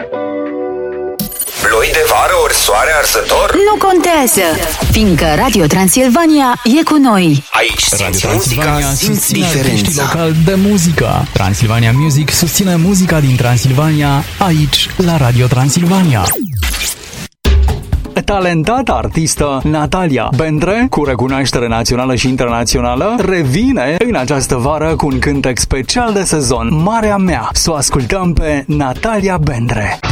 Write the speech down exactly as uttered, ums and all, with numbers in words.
Ploi de vară ori soare arsător? Nu contează, fiindcă Radio Transilvania e cu noi. Aici simți Radio muzica, simți diferența. Local de muzică. Transilvania Music susține muzica din Transilvania aici la Radio Transilvania. Talentata artistă Natalia Bendre, cu recunoaștere națională și internațională, revine în această vară cu un cântec special de sezon, Marea Mea. Să o ascultăm pe Natalia Bendre.